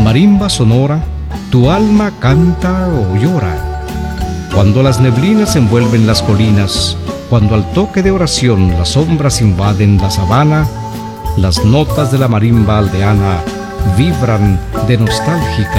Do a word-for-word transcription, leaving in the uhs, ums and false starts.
Marimba sonora, tu alma canta o llora. Cuando las neblinas envuelven las colinas, cuando al toque de oración las sombras invaden la sabana, las notas de la marimba aldeana vibran de nostálgica